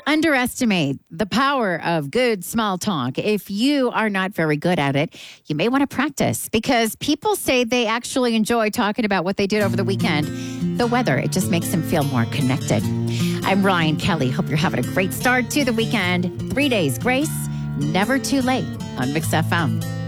underestimate the power of good small talk. If you are not very good at it, you may want to practice because people say they actually enjoy talking about what they did over the weekend. The weather, it just makes them feel more connected. I'm Ryan Kelly. Hope you're having a great start to the weekend. 3 days grace, never too late on Mix FM.